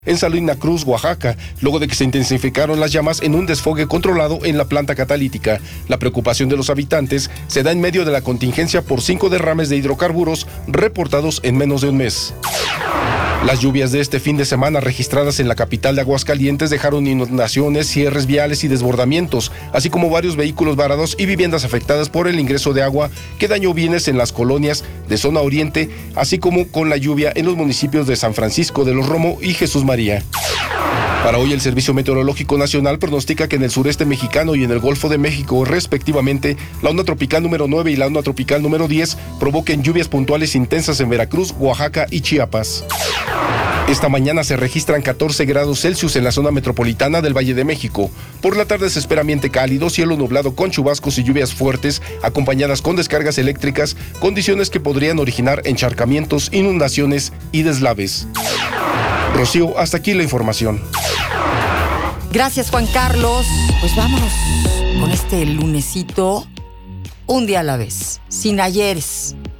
en Salina Cruz, Oaxaca, luego de que se intensificaron las llamas en un desfogue controlado en la planta catalítica. La preocupación de los habitantes se da en medio de la contingencia por 5 derrames de hidrocarburos reportados en menos de un mes. Las lluvias de este fin de semana registradas en la capital de Aguascalientes dejaron inundaciones, cierres viales y desbordamientos, así como varios vehículos varados y viviendas afectadas por el ingreso de agua que dañó bienes en las colonias de zona oriente, así como con la lluvia en los municipios de San Francisco de los Romo y Jesús María. Para hoy, el Servicio Meteorológico Nacional pronostica que en el sureste mexicano y en el Golfo de México, respectivamente, la onda tropical número 9 y la onda tropical número 10 provoquen lluvias puntuales intensas en Veracruz, Oaxaca y Chiapas. Esta mañana se registran 14 grados Celsius en la zona metropolitana del Valle de México. Por la tarde se espera ambiente cálido, cielo nublado con chubascos y lluvias fuertes, acompañadas con descargas eléctricas, condiciones que podrían originar encharcamientos, inundaciones y deslaves. Rocío, hasta aquí la información. Gracias, Juan Carlos. Pues vámonos con este lunesito, un día a la vez, sin ayeres.